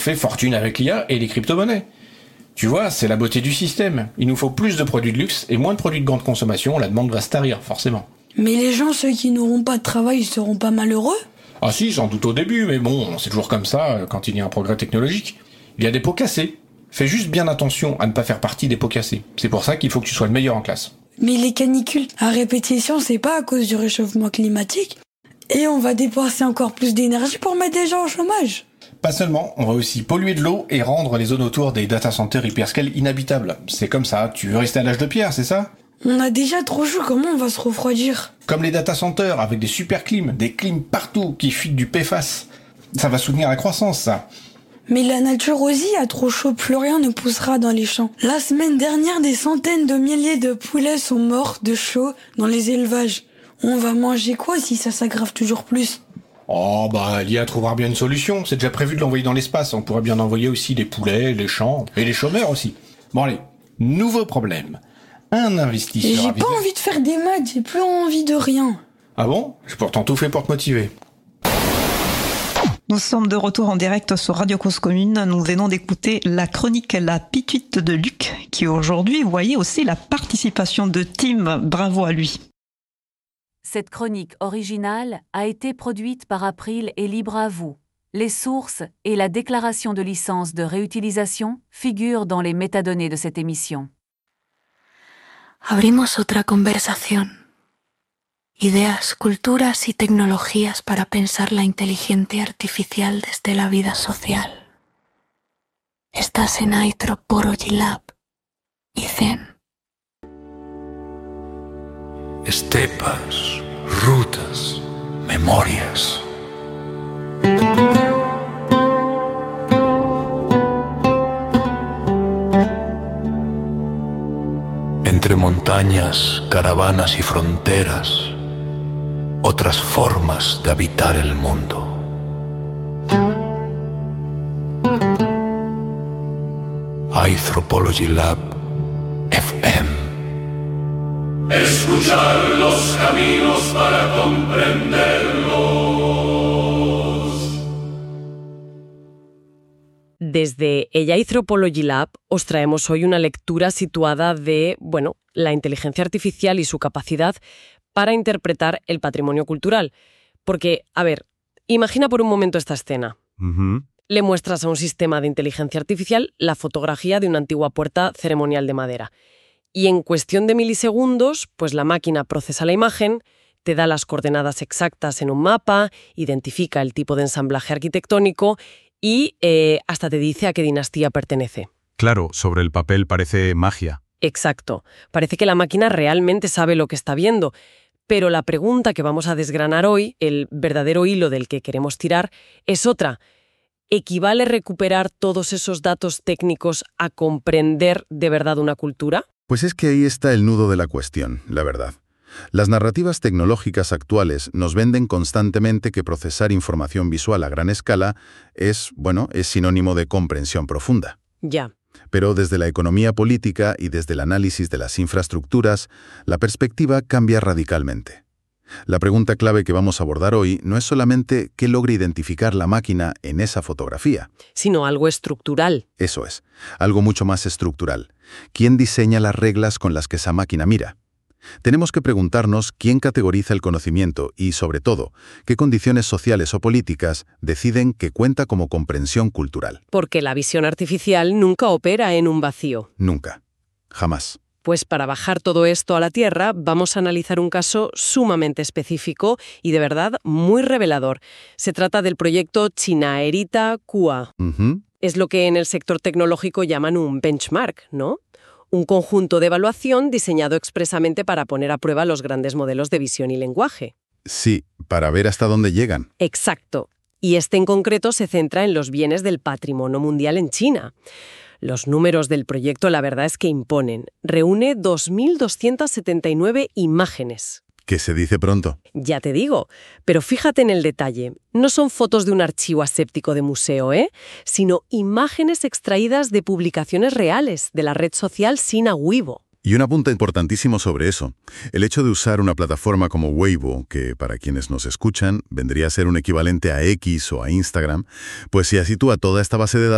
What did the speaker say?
fait fortune avec l'IA et les crypto-monnaies. Tu vois, c'est la beauté du système. Il nous faut plus de produits de luxe et moins de produits de grande consommation, la demande va se tarir, forcément. Mais les gens, ceux qui n'auront pas de travail, ils seront pas malheureux? Ah si, sans doute au début, mais bon, c'est toujours comme ça quand il y a un progrès technologique. Il y a des pots cassés. Fais juste bien attention à ne pas faire partie des pots cassés. C'est pour ça qu'il faut que tu sois le meilleur en classe. Mais les canicules à répétition, c'est pas à cause du réchauffement climatique? Et on va dépenser encore plus d'énergie pour mettre des gens au chômage. Pas seulement, on va aussi polluer de l'eau et rendre les zones autour des data centers hyperscale inhabitables. C'est comme ça, tu veux rester à l'âge de pierre, c'est ça? On a déjà trop chaud, comment on va se refroidir? Comme les data centers, avec des super clims, des clims partout qui fuient du PFAS. Ça va soutenir la croissance, ça. Mais la nature aussi a trop chaud, plus rien ne poussera dans les champs. La semaine dernière, des centaines de milliers de poulets sont morts de chaud dans les élevages. On va manger quoi si ça s'aggrave toujours plus? Oh bah l'IA trouvera bien une solution, c'est déjà prévu de l'envoyer dans l'espace, on pourrait bien envoyer aussi les poulets, les champs, et les chômeurs aussi. Bon allez, nouveau problème. Un investisseur... Et j'ai pas envie de faire des maths, j'ai plus envie de rien. Ah bon? J'ai pourtant tout fait pour te motiver. Nous sommes de retour en direct sur Radio Cause Commune. Nous venons d'écouter la chronique La Pituite de Luc, qui aujourd'hui voyait aussi la participation de Tim. Bravo à lui. Cette chronique originale a été produite par April et libre à vous. Les sources et la déclaration de licence de réutilisation figurent dans les métadonnées de cette émission. Abrimos otra conversación. Ideas, culturas y tecnologías para pensar la inteligencia artificial desde la vida social. Estás en Anthropology Lab y Zen. Estepas, rutas, memorias. Entre montañas, caravanas y fronteras, otras formas de habitar el mundo. Anthropology Lab FM. Escuchar los caminos para comprenderlos. Desde el Anthropology Lab os traemos hoy una lectura situada de, la inteligencia artificial y su capacidad para interpretar el patrimonio cultural. Porque, imagina por un momento esta escena. Le muestras a un sistema de inteligencia artificial la fotografía de una antigua puerta ceremonial de madera. Y en cuestión de milisegundos, pues la máquina procesa la imagen, te da las coordenadas exactas en un mapa, identifica el tipo de ensamblaje arquitectónico y hasta te dice a qué dinastía pertenece. Claro, sobre el papel parece magia. Exacto. Parece que la máquina realmente sabe lo que está viendo. Pero la pregunta que vamos a desgranar hoy, el verdadero hilo del que queremos tirar, es otra. ¿Equivale recuperar todos esos datos técnicos a comprender de verdad una cultura? Pues es que ahí está el nudo de la cuestión, la verdad. Las narrativas tecnológicas actuales nos venden constantemente que procesar información visual a gran escala es sinónimo de comprensión profunda. Ya. Pero desde la economía política y desde el análisis de las infraestructuras, la perspectiva cambia radicalmente. La pregunta clave que vamos a abordar hoy no es solamente qué logra identificar la máquina en esa fotografía, sino algo estructural. Eso es, algo mucho más estructural. ¿Quién diseña las reglas con las que esa máquina mira? Tenemos que preguntarnos quién categoriza el conocimiento y, sobre todo, qué condiciones sociales o políticas deciden que cuenta como comprensión cultural. Porque la visión artificial nunca opera en un vacío. Nunca. Jamás. Pues para bajar todo esto a la tierra, vamos a analizar un caso sumamente específico y de verdad muy revelador. Se trata del proyecto Chinaerita QA. Es lo que en el sector tecnológico llaman un benchmark, ¿no? Un conjunto de evaluación diseñado expresamente para poner a prueba los grandes modelos de visión y lenguaje. Sí, para ver hasta dónde llegan. Exacto. Y este en concreto se centra en los bienes del patrimonio mundial en China. Los números del proyecto la verdad es que imponen. Reúne 2.279 imágenes. Que se dice pronto. Ya te digo, pero fíjate en el detalle. No son fotos de un archivo aséptico de museo, sino imágenes extraídas de publicaciones reales de la red social Sina Weibo. Y un apunte importantísimo sobre eso. El hecho de usar una plataforma como Weibo, que para quienes nos escuchan vendría a ser un equivalente a X o a Instagram, pues se sitúa toda esta base de datos